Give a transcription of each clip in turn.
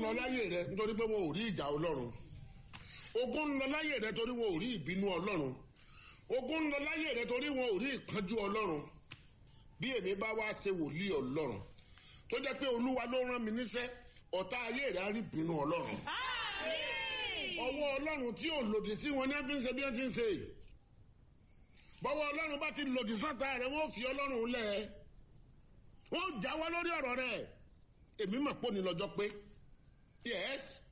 lọ láyé rẹ nítorí pé wọn ò rí ìjà Ọlọ́run. Ogun ń lọ láyé rẹ torí wọn ò rí ìbínú Ọlọ́run. Ogun ń lọ láyé rẹ torí wọn ò rí ìkánjú Ọlọ́run. Bí èmi bá wá ṣe wòlíì Ọlọ́run tó jẹ́ pé Olúwa ló rán mi níṣẹ́, ọ̀tá ayé rẹ á rí ìbínú Ọlọ́run. Ọwọ́ Ọlọ́run tí ò lòdì sí wọn ní ẹ fi ń ṣe bí ẹ ti ń ṣe. Bọ́wọ́ Ọlọ́run bá ti lòdì sọ́tá rẹ̀ wọ́n fi Ọlọ́run lẹ̀. Wọ́n jáwọ́ lórí ọ̀rọ̀ rẹ̀. Èmi mọ̀ pé òní lọ́jọ́ pé. Yes.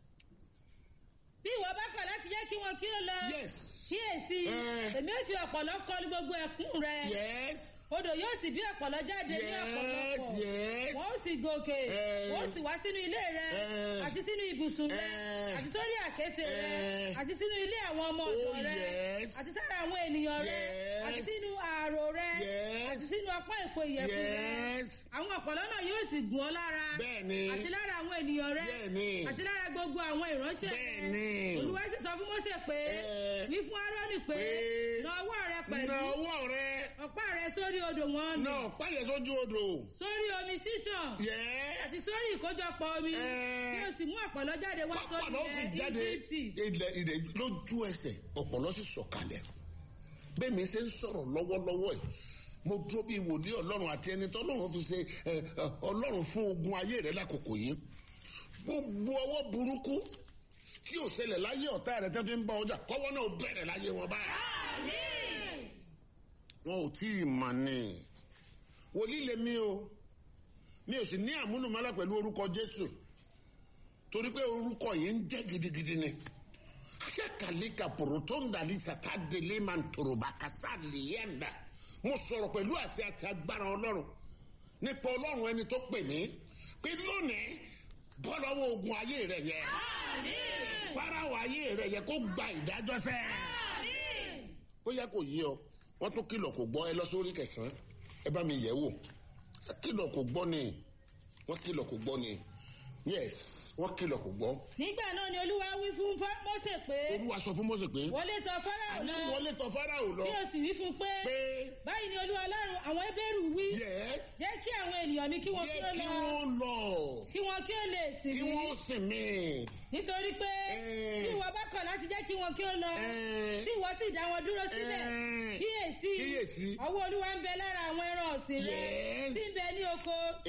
Bí ìwọ bá kọ̀ láti jẹ́ kí wọn kí ó lọ. Yes. Kíyèsí, èmi ò fi ọ̀pọ̀lọ́ kọlu gbogbo ẹkún rẹ. Yes. Odò yóò sì bí ọ̀pọ̀lọ́ jáde ní ọ̀pọ̀lọpọ̀. Yes. Wọ́n ó sì gòkè. Wọ́n ó sì wá sínú ilé rẹ. Àti sínú ibùsùn rẹ. Àti sórí àkéte rẹ. Àti sínú ilé àwọn ọmọ ọ̀dọ̀ rẹ. Àti sára àwọn ènìyàn rẹ. Àti sínú ààrò rẹ. Àti sínú ọpọ́ èpo ìyẹ̀fun rẹ. Àwọn ọ̀pọ̀lọ́ náà yóò sì gùn ọ́ lára. Bẹ́ẹ̀ni. Àti lára àwọn ènìyàn rẹ. Bẹ́ẹ̀ni. Àti lára gbogbo àwọn ìránṣẹ́ rẹ. Bẹ́ẹ̀ni. Olúwa sì sọ fún Mósè pé wí fún Árónì pé na ọwọ́ rẹ pẹ̀lú. Na ọwọ́ rẹ. Ọ̀pá rẹ sórí odò wọn nù. Na ọ̀pá yẹn sójú odò. Sórí omi ṣíṣàn. Àti sórí ìkójọpọ̀ omi. Kí o sì mú ọ̀pọ̀lọ́ jáde wá sórí ilẹ̀ Íjíbítì. Ilẹ̀ lójú ẹsẹ̀ ọ̀pọ̀lọ́ sì sọ̀kalẹ̀. Bẹ́ẹ̀ mi ṣe ń sọ̀rọ̀ lọ́wọ́lọ́wọ́ yìí. Mo dúró bí wòlíì Ọlọ́run àti ẹni tọ́lọ́run fi ṣe Ọlọ́run fún ogun ayé rẹ̀ lákòókò yìí. Gbogbo ọwọ́ burúkú tí ò ṣẹlẹ̀ láyé ọ̀tá rẹ̀ tẹ́ fi ń bá ọjà kọ́wọ́ náà bẹ̀rẹ̀ láyé wọn báyìí. Wọn ò tí ì mọ̀ ni. Wòlíì lèmi o. Mi ò sì ní àmúlùmọ́lá pẹ̀lú orúkọ Jésù. Torí pé orúkọ yìí ń jẹ́ gidigidi ni. Akẹ́kàlíkà pòrótóńdàlí sàtàdélé máa ń tòròbà kásá lèyẹ́ǹdà. Mo sọ̀rọ̀ pẹ̀lú àṣẹ àti agbára Ọlọ́run. Nípa Ọlọ́run ẹni tó pè mí. Pé lónìí bọ́ lọ́wọ́ ogun ayé rẹ̀ yẹ. Fáráò ayé rẹ̀ yẹ kó gba ìdájọ́ sẹ́. Ó yẹ kó yí ọ. Wọ́n tún kìlọ̀ kò gbọ́ ẹ lọ sórí 9. Ẹ bá mi yẹ̀ wò. Kìlọ̀ kò gbọ́ ni. Wọ́n kìlọ̀ kò gbọ́ ni. Yes. Wọ́n kìlọ̀ kò gbọ́. Nígbà náà ni Olúwa wí fún Mósè pé. Olúwa sọ fún Mósè pé. Wọlé tọ̀ Fáráò lọ. Wọlé tọ̀ Fáráò lọ. Kí o sì wí fún pé. Báyìí ni Olúwa Ọlọ́run àwọn Hébérù wí. Yes. Jẹ́ kí àwọn ènìyàn mi kí wọ́n kí ó lọ. Jẹ́ kí wọ́n lọ. Kí wọ́n kí ó lè sìn mí. Kí wọ́n sìn mí. Nítorí pé tí ìwọ bá kọ̀ láti jẹ́ kí wọn kí ó lọ. Tí ìwọ sì dá wọn dúró síbẹ̀. Kíyèsí. Ọwọ́ Olúwa ń bẹ lára àwọn ẹran ọ̀sìn rẹ̀. Tí ń bẹ ní oko.